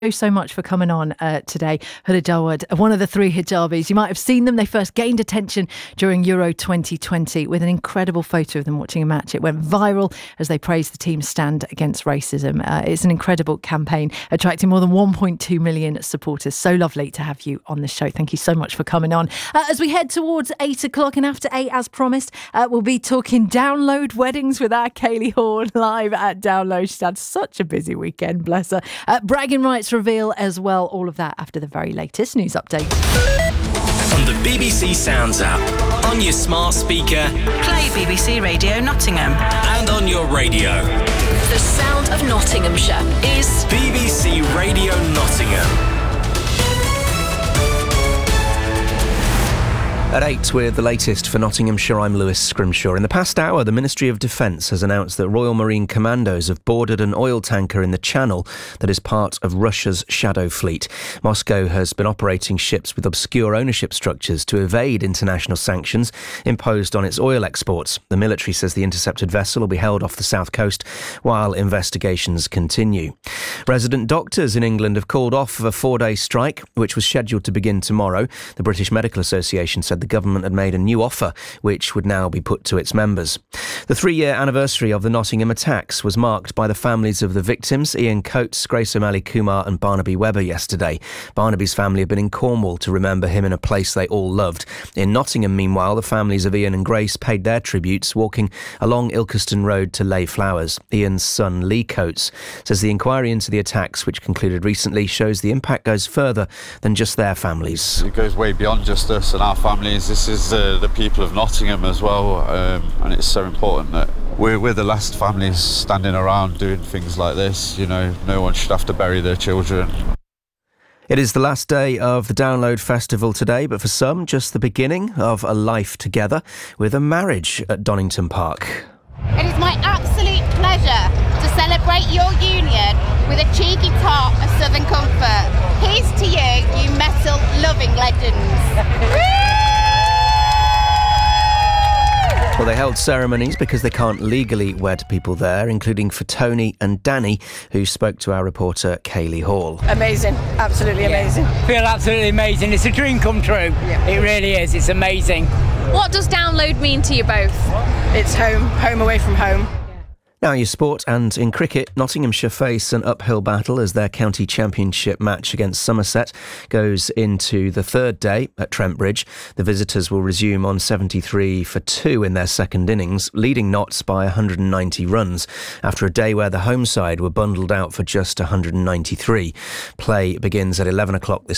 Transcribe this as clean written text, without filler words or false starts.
So much for coming on today. Huda Jawad, one of the three hijabis. You might have seen them. They first gained attention during Euro 2020 with an incredible photo of them watching a match. It went viral as they praised the team's stand against racism. It's an incredible campaign, attracting more than 1.2 million supporters. So lovely to have you on the show. Thank you so much for coming on. As we head towards 8 o'clock and after 8, as promised, we'll be talking download weddings with our Kaylee Hall live at Download. She's had such a busy weekend, bless her. Bragging rights reveal as well. All of that after the very latest news update. On the BBC Sounds app, on your smart speaker, play BBC Radio Nottingham, and on your radio. The sound of Nottinghamshire is BBC Radio Nottingham. At 8 with the latest for Nottinghamshire, I'm Lewis Scrimshaw. In the past hour, the Ministry of Defence has announced that Royal Marine Commandos have boarded an oil tanker in the Channel that is part of Russia's shadow fleet. Moscow has been operating ships with obscure ownership structures to evade international sanctions imposed on its oil exports. The military says the intercepted vessel will be held off the south coast while investigations continue. Resident doctors in England have called off a 4-day strike, which was scheduled to begin tomorrow. The British Medical Association said the government had made a new offer, which would now be put to its members. The 3-year anniversary of the Nottingham attacks was marked by the families of the victims, Ian Coates, Grace O'Malley Kumar and Barnaby Webber yesterday. Barnaby's family have been in Cornwall to remember him in a place they all loved. In Nottingham, meanwhile, the families of Ian and Grace paid their tributes, walking along Ilkeston Road to lay flowers. Ian's son, Lee Coates, says the inquiry into the attacks, which concluded recently, shows the impact goes further than just their families. It goes way beyond just us and our families. This is the people of Nottingham as well, and it's so important that we're the last families standing around doing things like this. You know, no one should have to bury their children. It is the last day of the Download Festival today, but for some, just the beginning of a life together with a marriage at Donington Park. It is my absolute pleasure to celebrate your union with a cheeky tart of Southern Comfort. Here's to you, you metal-loving legends. Well, they held ceremonies because they can't legally wed people there, including for Tony and Danny, who spoke to our reporter Kaylee Hall. Amazing, absolutely amazing. Feel absolutely amazing. It's a dream come true. Yeah. It really is. It's amazing. What does Download mean to you both? It's home away from home. Now your sport, and in cricket, Nottinghamshire face an uphill battle as their county championship match against Somerset goes into the third day at Trent Bridge. The visitors will resume on 73 for 2 in their second innings, leading Notts by 190 runs after a day where the home side were bundled out for just 193. Play begins at 11 o'clock this